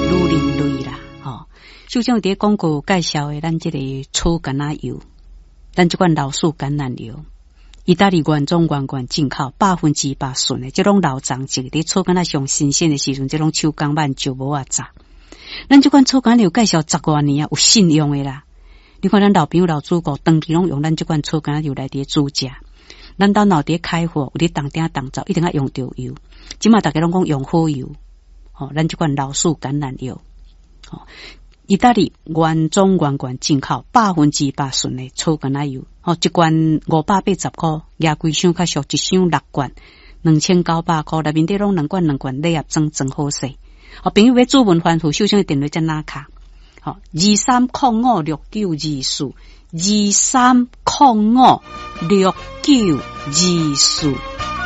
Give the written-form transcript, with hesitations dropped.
女人类啦，首先伫广告介绍的咱这个草橄榄油，咱这款老树橄榄油，意大利原装原罐进口100%纯的，这种老长植伫草橄榄上新鲜的时阵，这种手工慢就无啊炸。咱这款草橄榄油介绍10多年啊，有信用的啦。你看咱老朋友老祖国长期拢用咱这款草橄榄油来伫煮食。咱到脑底开火，有伫当顶当灶，一定要用到油。即马大家拢讲用好油，咱这款老树橄榄油，意大利原装原罐进口100%纯的草橄榄油，一罐580块，价贵箱较俗，一箱6罐，2900块，内面底拢2罐礼盒装真好势。朋友要煮文番薯，首先电话在哪卡？23056924。23056924